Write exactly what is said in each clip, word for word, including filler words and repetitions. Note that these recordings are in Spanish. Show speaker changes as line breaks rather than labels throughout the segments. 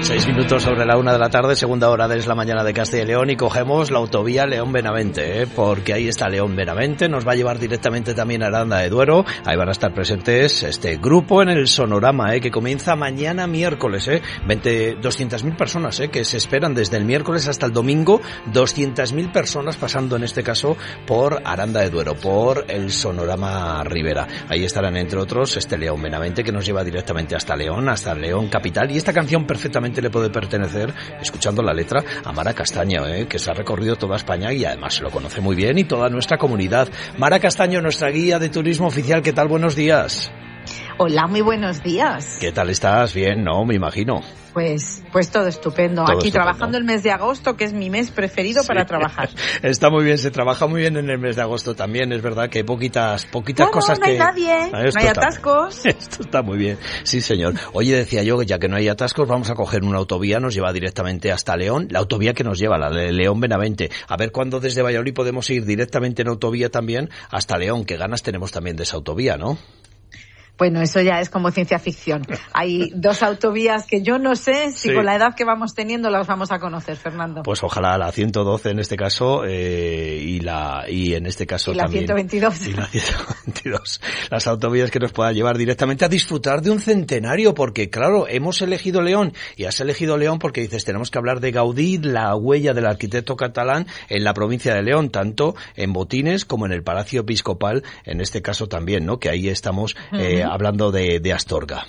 Seis minutos sobre la una de la tarde, segunda hora de la mañana de Castilla y León, y cogemos la autovía León-Benavente, ¿eh? porque ahí está León-Benavente, nos va a llevar directamente también a Aranda de Duero. Ahí van a estar presentes este grupo en el Sonorama, ¿eh? que comienza mañana miércoles, ¿eh? veinte, doscientas mil personas ¿eh? que se esperan desde el miércoles hasta el domingo, doscientas mil personas pasando en este caso por Aranda de Duero, por el Sonorama Rivera. Ahí estarán entre otros este León-Benavente, que nos lleva directamente hasta León, hasta León capital, y esta canción perfectamente le puede pertenecer, escuchando la letra, a Mara Castaño, ¿eh? que se ha recorrido toda España y además se lo conoce muy bien, y toda nuestra comunidad. Mara Castaño, nuestra guía de turismo oficial, ¿qué tal? Buenos días.
Hola, muy buenos días.
¿Qué tal estás? Bien, ¿no? Me imagino.
Pues, pues todo estupendo.
Todo
Aquí
estupendo.
Trabajando el mes de agosto, que es mi mes preferido sí. para trabajar.
Está muy bien, se trabaja muy bien en el mes de agosto también. Es verdad que hay poquitas, poquitas
bueno,
cosas
no hay
que...
nadie, no hay atascos.
Esto está muy bien. Sí, señor. Oye, decía yo que ya que no hay atascos, vamos a coger una autovía, nos lleva directamente hasta León. La autovía que nos lleva, la de León-Benavente. A ver cuándo desde Valladolid podemos ir directamente en autovía también hasta León. Qué ganas tenemos también de esa autovía, ¿no?
Bueno, eso ya es como ciencia ficción. Hay dos autovías que yo no sé si sí. con la edad que vamos teniendo las vamos a conocer, Fernando.
Pues ojalá la ciento doce en este caso eh, y la y en este caso
y la
también
ciento veintidós.
Y la ciento veintidós. Las autovías que nos puedan llevar directamente a disfrutar de un centenario, porque claro, hemos elegido León y has elegido León porque dices, tenemos que hablar de Gaudí, la huella del arquitecto catalán en la provincia de León, tanto en Botines como en el Palacio Episcopal, en este caso también, ¿no? Que ahí estamos eh, uh-huh. hablando de, de Astorga.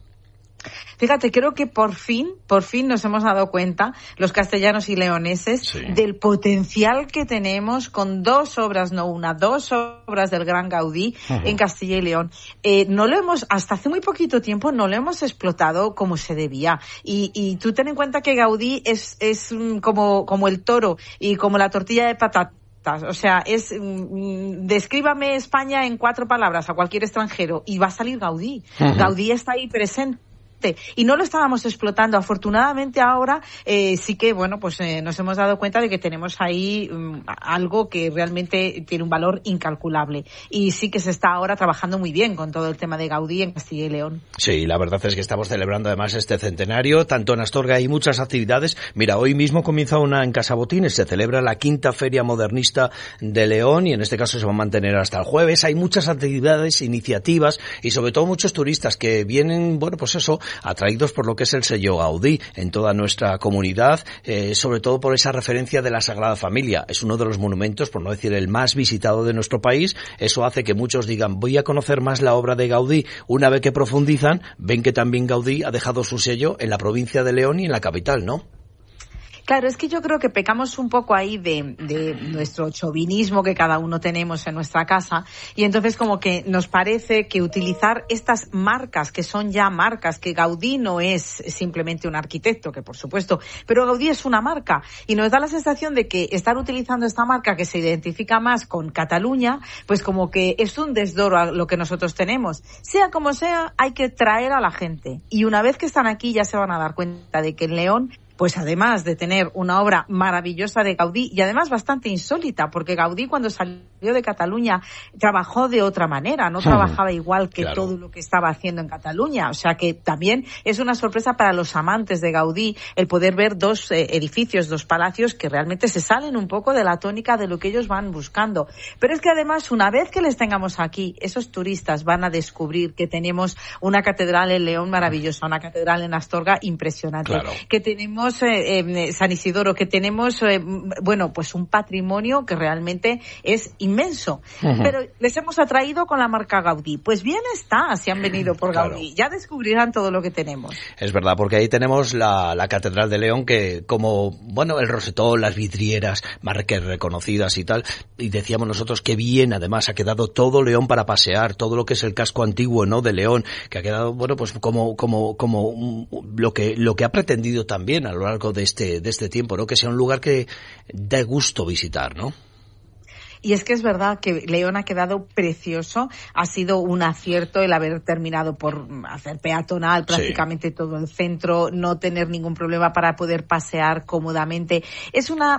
Fíjate, creo que por fin, por fin nos hemos dado cuenta, los castellanos y leoneses, sí. del potencial que tenemos con dos obras, no una, dos obras del gran Gaudí uh-huh. en Castilla y León. Eh, no lo hemos, hasta hace muy poquito tiempo, no lo hemos explotado como se debía. Y, y tú ten en cuenta que Gaudí es, es como, como el toro y como la tortilla de patata. O sea, es mm, descríbame España en cuatro palabras a cualquier extranjero y va a salir Gaudí. Uh-huh. Gaudí está ahí presente. Y no lo estábamos explotando. Afortunadamente ahora eh, sí que, bueno, pues eh, nos hemos dado cuenta de que tenemos ahí um, algo que realmente tiene un valor incalculable. Y sí que se está ahora trabajando muy bien con todo el tema de Gaudí en Castilla y León.
Sí, la verdad es que estamos celebrando además este centenario. Tanto en Astorga hay muchas actividades. Mira, hoy mismo comienza una en Casa Botines. Se celebra la quinta Feria Modernista de León y en este caso se va a mantener hasta el jueves. Hay muchas actividades, iniciativas y sobre todo muchos turistas que vienen, bueno, pues eso, atraídos por lo que es el sello Gaudí en toda nuestra comunidad, eh, sobre todo por esa referencia de la Sagrada Familia. Es uno de los monumentos, por no decir el más visitado de nuestro país. Eso hace que muchos digan, voy a conocer más la obra de Gaudí. Una vez que profundizan, ven que también Gaudí ha dejado su sello en la provincia de León y en la capital, ¿no?
Claro, es que yo creo que pecamos un poco ahí de, de nuestro chauvinismo que cada uno tenemos en nuestra casa y entonces como que nos parece que utilizar estas marcas, que son ya marcas, que Gaudí no es simplemente un arquitecto, que por supuesto, pero Gaudí es una marca y nos da la sensación de que estar utilizando esta marca que se identifica más con Cataluña, pues como que es un desdoro a lo que nosotros tenemos. Sea como sea, hay que traer a la gente y una vez que están aquí ya se van a dar cuenta de que en León, pues además de tener una obra maravillosa de Gaudí y además bastante insólita, porque Gaudí cuando salió de Cataluña trabajó de otra manera, no trabajaba igual que claro. todo lo que estaba haciendo en Cataluña, o sea que también es una sorpresa para los amantes de Gaudí el poder ver dos eh, edificios, dos palacios que realmente se salen un poco de la tónica de lo que ellos van buscando. Pero es que además una vez que les tengamos aquí, esos turistas van a descubrir que tenemos una catedral en León maravillosa, una catedral en Astorga impresionante, claro. que tenemos Eh, eh, San Isidoro, que tenemos, eh, bueno, pues un patrimonio que realmente es inmenso. Uh-huh. Pero les hemos atraído con la marca Gaudí. Pues bien está, si han venido por claro. Gaudí. Ya descubrirán todo lo que tenemos.
Es verdad, porque ahí tenemos la, la Catedral de León, que como, bueno, el rosetón, las vidrieras, marcas reconocidas y tal, y decíamos nosotros que bien, además, ha quedado todo León para pasear, todo lo que es el casco antiguo, ¿no?, de León, que ha quedado, bueno, pues como, como, como um, lo que, lo que ha pretendido también a lo largo de este, de este tiempo, ¿no?, que sea un lugar que dé gusto visitar, ¿no?
Y es que es verdad que León ha quedado precioso, ha sido un acierto el haber terminado por hacer peatonal prácticamente sí. todo el centro, no tener ningún problema para poder pasear cómodamente. Es una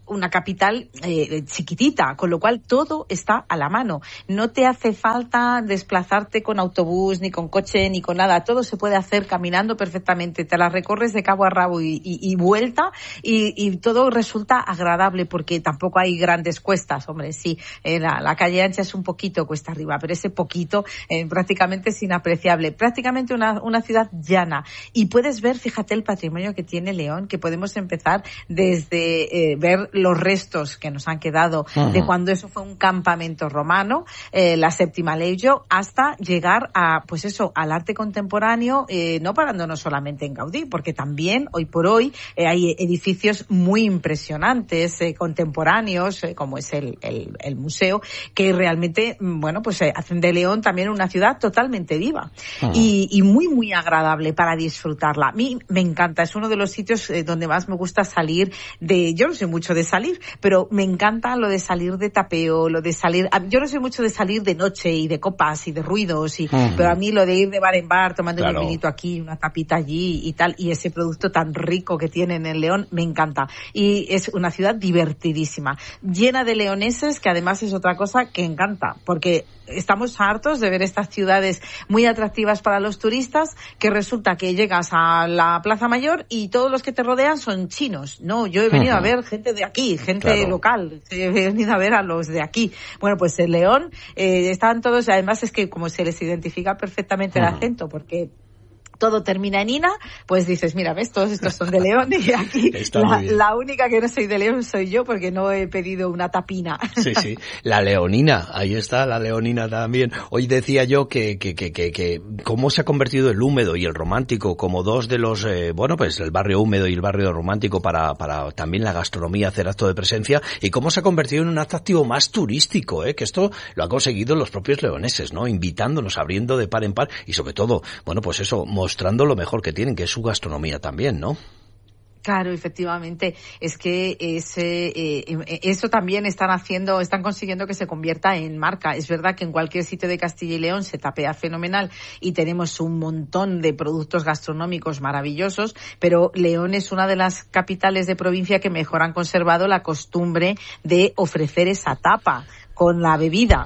una capital eh, chiquitita, con lo cual todo está a la mano. No te hace falta desplazarte con autobús, ni con coche, ni con nada. Todo se puede hacer caminando perfectamente. Te la recorres de cabo a rabo y, y, y vuelta y, y todo resulta agradable porque tampoco hay grandes cuestas. Hombre, sí, eh, la, la calle ancha es un poquito cuesta arriba, pero ese poquito eh, prácticamente es inapreciable. Prácticamente una, una ciudad llana. Y puedes ver, fíjate el patrimonio que tiene León, que podemos empezar desde eh, ver los restos que nos han quedado uh-huh. de cuando eso fue un campamento romano, eh, la séptima legio, hasta llegar a, pues eso, al arte contemporáneo, eh, no parándonos solamente en Gaudí, porque también hoy por hoy eh, hay edificios muy impresionantes, eh, contemporáneos, eh, como es el, el, el museo, que realmente, bueno, pues eh, hacen de León también una ciudad totalmente viva uh-huh. y, y muy, muy agradable para disfrutarla. A mí me encanta, es uno de los sitios eh, donde más me gusta salir de, yo no soy mucho de salir, pero me encanta lo de salir de tapeo, lo de salir, yo no soy mucho de salir de noche y de copas y de ruidos, y, uh-huh. pero a mí lo de ir de bar en bar tomando claro. un vinito aquí, una tapita allí y tal, y ese producto tan rico que tienen en León, me encanta. Y es una ciudad divertidísima, llena de leoneses, que además es otra cosa que encanta, porque estamos hartos de ver estas ciudades muy atractivas para los turistas, que resulta que llegas a la Plaza Mayor y todos los que te rodean son chinos. No, yo he venido uh-huh. a ver gente de aquí, gente claro. local, he venido a ver a los de aquí. Bueno, pues en León eh, están todos, además es que como se les identifica perfectamente uh-huh. el acento, porque todo termina en Ina, pues dices, mira, ves, todos estos son de León y aquí la, la única que no soy de León soy yo, porque no he pedido una tapina.
Sí, sí, la leonina, ahí está, la leonina también. Hoy decía yo que, que, que, que, que cómo se ha convertido el húmedo y el romántico como dos de los, eh, bueno, pues el barrio húmedo y el barrio romántico para, para también la gastronomía hacer acto de presencia, y cómo se ha convertido en un atractivo más turístico, eh, que esto lo han conseguido los propios leoneses, ¿no? Invitándonos, abriendo de par en par y sobre todo, bueno, pues eso, mostrando lo mejor que tienen, que es su gastronomía también, ¿no?
Claro, efectivamente, es que ese, eh, eso también están haciendo, están consiguiendo que se convierta en marca. Es verdad que en cualquier sitio de Castilla y León se tapea fenomenal y tenemos un montón de productos gastronómicos maravillosos, pero León es una de las capitales de provincia que mejor han conservado la costumbre de ofrecer esa tapa con la bebida.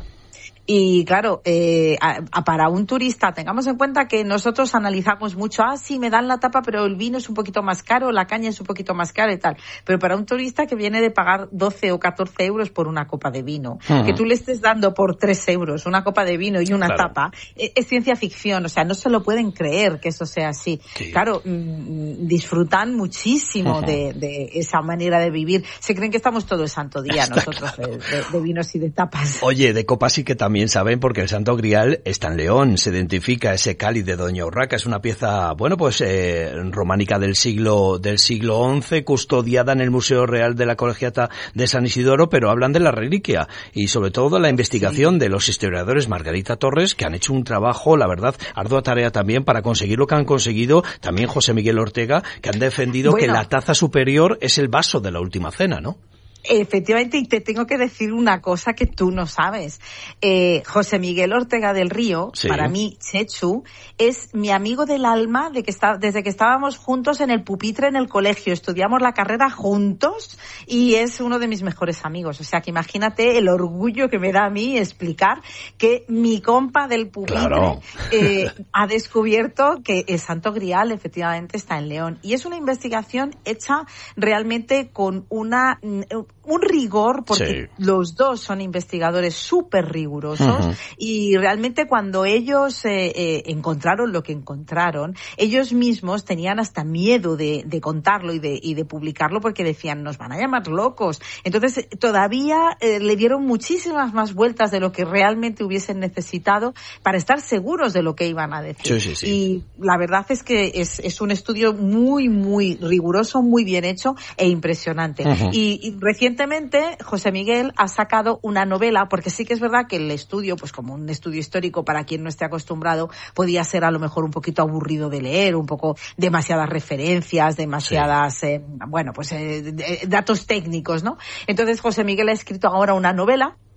Y claro, eh, a, a para un turista, tengamos en cuenta que nosotros analizamos mucho, ah, sí, me dan la tapa, pero el vino es un poquito más caro, la caña es un poquito más cara y tal. Pero para un turista que viene de pagar doce o catorce euros por una copa de vino, uh-huh. que tú le estés dando por tres euros una copa de vino y una claro. tapa, es, es ciencia ficción, o sea, no se lo pueden creer que eso sea así. Sí. Claro, mmm, disfrutan muchísimo uh-huh. de, de esa manera de vivir. Se creen que estamos todo el santo día Está nosotros claro. de, de, de vinos y de tapas.
Oye, de copas sí que también También saben, porque el Santo Grial está en León, se identifica ese cáliz de Doña Urraca, es una pieza, bueno, pues eh, románica del siglo del siglo once, custodiada en el Museo Real de la Colegiata de San Isidoro, pero hablan de la reliquia y sobre todo de la investigación sí. de los historiadores Margarita Torres, que han hecho un trabajo, la verdad, ardua tarea también para conseguir lo que han conseguido, también José Miguel Ortega, que han defendido bueno. que la taza superior es el vaso de la última cena, ¿no?
Efectivamente, y te tengo que decir una cosa que tú no sabes. Eh, José Miguel Ortega del Río, sí. para mí, Chechu, es mi amigo del alma de que está, desde que estábamos juntos en el pupitre en el colegio. Estudiamos la carrera juntos y es uno de mis mejores amigos. O sea, que imagínate el orgullo que me da a mí explicar que mi compa del pupitre claro. eh, ha descubierto que el Santo Grial efectivamente está en León. Y es una investigación hecha realmente con una... un rigor, porque sí. los dos son investigadores súper rigurosos uh-huh. y realmente cuando ellos eh, eh, encontraron lo que encontraron, ellos mismos tenían hasta miedo de, de contarlo y de, y de publicarlo porque decían, nos van a llamar locos. Entonces todavía eh, le dieron muchísimas más vueltas de lo que realmente hubiesen necesitado para estar seguros de lo que iban a decir.
Sí, sí, sí.
Y la verdad es que es, es un estudio muy, muy riguroso, muy bien hecho e impresionante. Uh-huh. Y, y recientemente José Miguel ha sacado una novela, porque sí que es verdad que el estudio, pues como un estudio histórico para quien no esté acostumbrado, podía ser a lo mejor un poquito aburrido de leer, un poco demasiadas referencias, demasiadas, sí. eh, bueno, pues eh, datos técnicos, ¿no? Entonces José Miguel ha escrito ahora una novela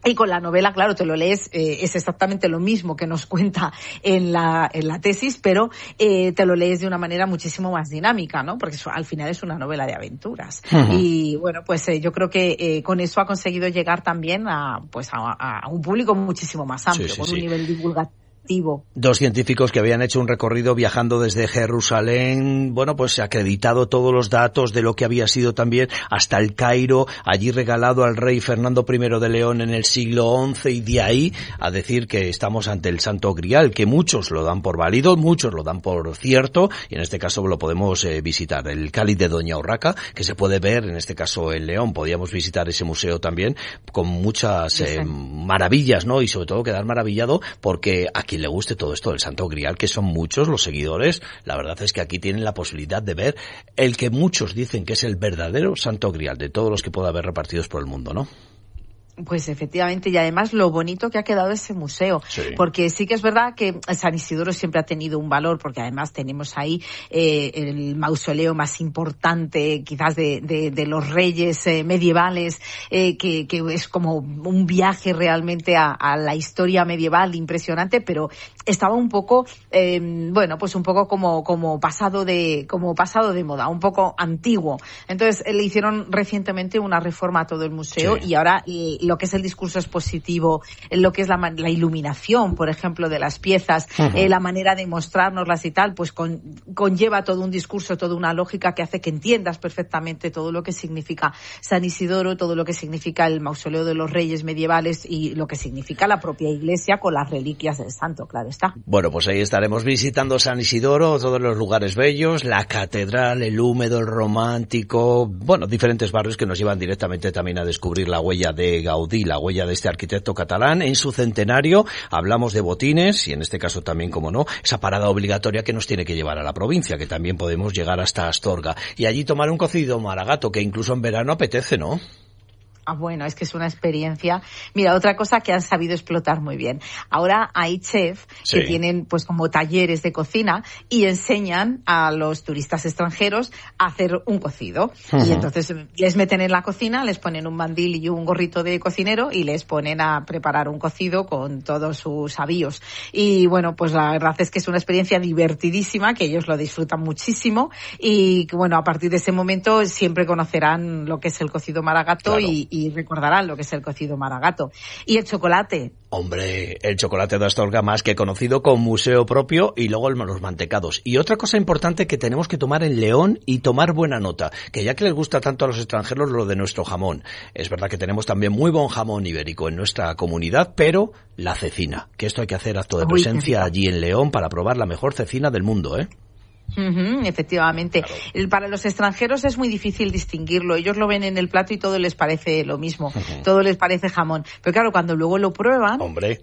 Y con la novela, claro, te lo lees, eh, es exactamente lo mismo que nos cuenta en la, en la tesis, pero eh, te lo lees de una manera muchísimo más dinámica, ¿no? Porque eso, al final es una novela de aventuras. Uh-huh. Y bueno, pues eh, yo creo que eh, con eso ha conseguido llegar también a, pues a, a un público muchísimo más amplio, sí, sí, con sí. un nivel divulgativo.
Dos científicos que habían hecho un recorrido viajando desde Jerusalén, bueno, pues acreditado todos los datos de lo que había sido también hasta el Cairo, allí regalado al rey Fernando primero de León en el siglo once, y de ahí a decir que estamos ante el Santo Grial, que muchos lo dan por válido, muchos lo dan por cierto, y en este caso lo podemos eh, visitar. El cáliz de Doña Urraca, que se puede ver, en este caso en León, podíamos visitar ese museo también, con muchas eh, maravillas, ¿no? Y sobre todo quedar maravillado porque aquí quien le guste todo esto del Santo Grial, que son muchos los seguidores, la verdad es que aquí tienen la posibilidad de ver el que muchos dicen que es el verdadero Santo Grial de todos los que pueda haber repartidos por el mundo, ¿no?
Pues efectivamente, y además lo bonito que ha quedado ese museo, sí. porque sí que es verdad que San Isidoro siempre ha tenido un valor, porque además tenemos ahí eh, el mausoleo más importante quizás de, de, de los reyes eh, medievales, eh, que, que es como un viaje realmente a, a la historia medieval impresionante, pero estaba un poco, eh, bueno, pues un poco como, como pasado de, como pasado de moda, un poco antiguo. Entonces le hicieron recientemente una reforma a todo el museo, sí. y ahora eh, lo que es el discurso expositivo, lo que es la, la iluminación, por ejemplo, de las piezas, uh-huh. eh, la manera de mostrárnoslas y tal, pues con, conlleva todo un discurso, toda una lógica que hace que entiendas perfectamente todo lo que significa San Isidoro, todo lo que significa el mausoleo de los reyes medievales y lo que significa la propia iglesia con las reliquias del santo, claro está.
Bueno, pues ahí estaremos visitando San Isidoro, todos los lugares bellos, la catedral, el húmedo, el romántico, bueno, diferentes barrios que nos llevan directamente también a descubrir la huella de Gaudí, la huella de este arquitecto catalán. En su centenario hablamos de botines y en este caso también, como no, esa parada obligatoria que nos tiene que llevar a la provincia, que también podemos llegar hasta Astorga y allí tomar un cocido maragato que incluso en verano apetece, ¿no?
Ah, bueno, es que es una experiencia. Mira, otra cosa que han sabido explotar muy bien. Ahora hay chefs sí. que tienen pues como talleres de cocina y enseñan a los turistas extranjeros a hacer un cocido. Uh-huh. Y entonces les meten en la cocina, les ponen un mandil y un gorrito de cocinero y les ponen a preparar un cocido con todos sus avíos. Y bueno, pues la verdad es que es una experiencia divertidísima, que ellos lo disfrutan muchísimo y bueno, a partir de ese momento siempre conocerán lo que es el cocido maragato, claro. y y recordarán lo que es el cocido maragato. Y el chocolate.
Hombre, el chocolate de Astorga más que conocido, con museo propio, y luego los mantecados. Y otra cosa importante que tenemos que tomar en León y tomar buena nota, que ya que les gusta tanto a los extranjeros lo de nuestro jamón. Es verdad que tenemos también muy buen jamón ibérico en nuestra comunidad, pero la cecina, que esto hay que hacer acto de presencia allí en León para probar la mejor cecina del mundo, ¿eh?
Uh-huh, efectivamente. Claro. Para los extranjeros es muy difícil distinguirlo. Ellos lo ven en el plato y todo les parece lo mismo. Uh-huh. Todo les parece jamón. Pero claro, cuando luego lo prueban,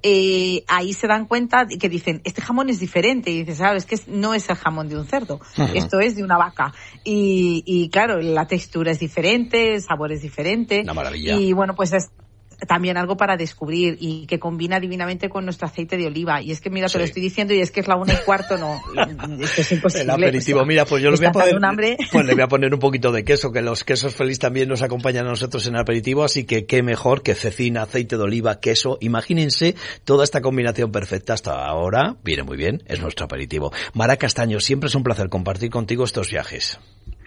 eh, ahí se dan cuenta que dicen, este jamón es diferente. Y dices, ¿sabes? Es que no es el jamón de un cerdo. Uh-huh. Esto es de una vaca. Y, y claro, la textura es diferente, el sabor es diferente.
Una maravilla.
Y bueno, pues es también algo para descubrir y que combina divinamente con nuestro aceite de oliva. Y es que, mira, sí. te lo estoy diciendo y es que es la una y cuarto, no, esto es imposible.
El aperitivo, mira, pues yo le voy a poner, pues le voy a poner un poquito de queso, que los quesos Feliz también nos acompañan a nosotros en el aperitivo, así que qué mejor que cecina, aceite de oliva, queso. Imagínense toda esta combinación perfecta hasta ahora. Viene muy bien, es nuestro aperitivo. Mara Castaño, siempre es un placer compartir contigo estos viajes.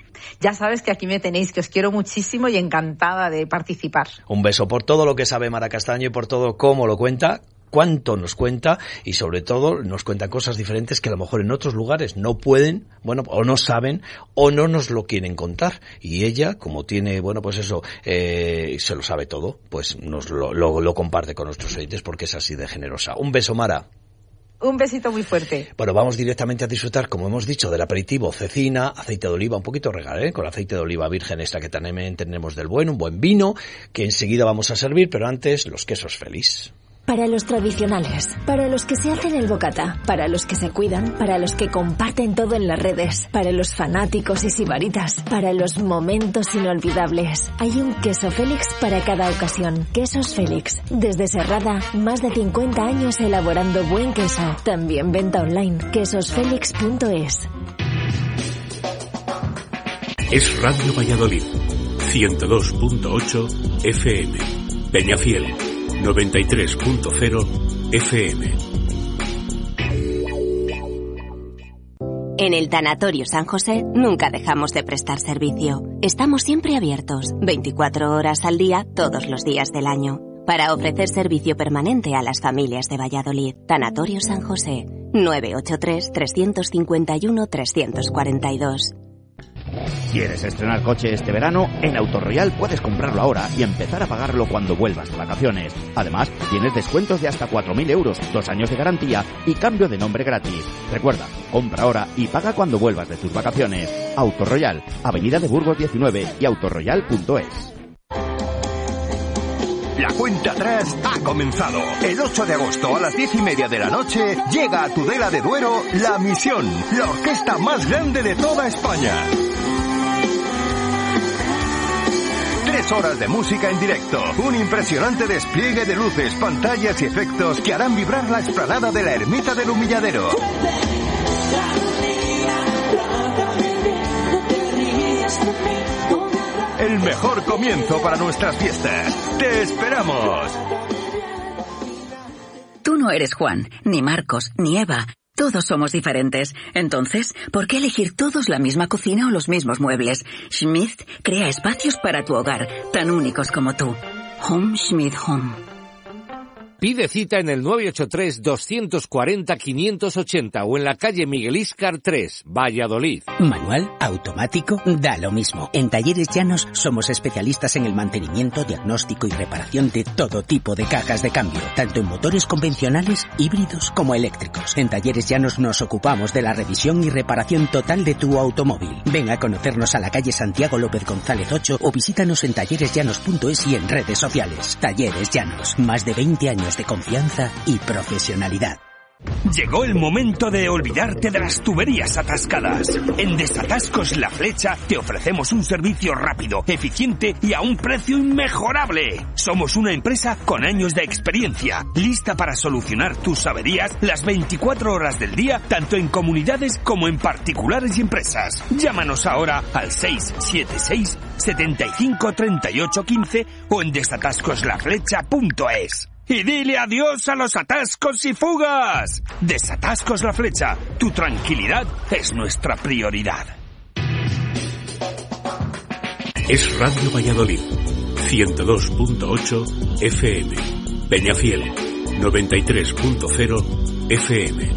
Ya sabes que aquí me tenéis, que os quiero muchísimo y encantada de participar.
Un beso por todo lo que sabe Mara Castaño y por todo cómo lo cuenta, cuánto nos cuenta y sobre todo nos cuenta cosas diferentes que a lo mejor en otros lugares no pueden, bueno, o no saben o no nos lo quieren contar. Y ella, como tiene, bueno, pues eso, eh, se lo sabe todo, pues nos lo, lo, lo comparte con nuestros oyentes porque es así de generosa. Un beso, Mara.
Un besito muy fuerte.
Bueno, vamos directamente a disfrutar, como hemos dicho, del aperitivo, cecina, aceite de oliva, un poquito regal, ¿eh? Con aceite de oliva virgen extra que también tenemos del bueno, un buen vino, que enseguida vamos a servir, pero antes los quesos Feliz.
Para los tradicionales, para los que se hacen el bocata, para los que se cuidan, para los que comparten todo en las redes, para los fanáticos y sibaritas, para los momentos inolvidables. Hay un queso Félix para cada ocasión. Quesos Félix. Desde Serrada, más de cincuenta años elaborando buen queso. También venta online. quesos félix punto es.
Es Radio Valladolid. ciento dos punto ocho F M. Peñafiel. noventa y tres punto cero F M.
En el Tanatorio San José nunca dejamos de prestar servicio. Estamos siempre abiertos, veinticuatro horas al día, todos los días del año, para ofrecer servicio permanente a las familias de Valladolid. Tanatorio San José, nueve ocho tres, tres cinco uno, tres cuatro dos.
¿Quieres estrenar coche este verano? En Autoroyal puedes comprarlo ahora y empezar a pagarlo cuando vuelvas de vacaciones. Además, tienes descuentos de hasta cuatro mil euros, dos años de garantía y cambio de nombre gratis. Recuerda, compra ahora y paga cuando vuelvas de tus vacaciones. Autoroyal, Avenida de Burgos diecinueve y autoroyal punto es.
La cuenta atrás ha comenzado. El ocho de agosto a las diez y media de la noche llega a Tudela de Duero La Misión, la orquesta más grande de toda España. Tres horas de música en directo, un impresionante despliegue de luces, pantallas y efectos que harán vibrar la explanada de la Ermita del Humilladero. El mejor comienzo para nuestras fiestas. ¡Te esperamos!
Tú no eres Juan, ni Marcos, ni Eva. Todos somos diferentes. Entonces, ¿por qué elegir todos la misma cocina o los mismos muebles? Schmidt crea espacios para tu hogar, tan únicos como tú. Home Schmidt Home.
Pide cita en el nueve ocho tres, dos cuatro cero, cinco ocho cero o en la calle Miguel Íscar tres, Valladolid.
Manual, automático, da lo mismo. En Talleres Llanos somos especialistas en el mantenimiento, diagnóstico y reparación de todo tipo de cajas de cambio, tanto en motores convencionales, híbridos como eléctricos. En Talleres Llanos nos ocupamos de la revisión y reparación total de tu automóvil. Ven a conocernos a la calle Santiago López González ocho o visítanos en talleres llanos punto es y en redes sociales. Talleres Llanos, más de veinte años de confianza y profesionalidad.
Llegó el momento de olvidarte de las tuberías atascadas. En Desatascos La Flecha te ofrecemos un servicio rápido, eficiente y a un precio inmejorable. Somos una empresa con años de experiencia, lista para solucionar tus averías las veinticuatro horas del día, tanto en comunidades como en particulares y empresas. Llámanos ahora al seis siete seis, setenta y cinco, treinta y ocho, quince o en desatascos la flecha punto es. Y dile adiós a los atascos y fugas. Desatascos La Flecha. Tu tranquilidad es nuestra prioridad.
Es Radio Valladolid, ciento dos punto ocho F M. Peñafiel, noventa y tres punto cero F M.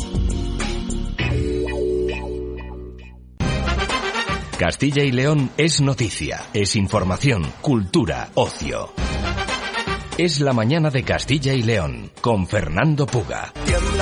Castilla y León es noticia, es información, cultura, ocio. Es la mañana de Castilla y León, con Fernando Puga.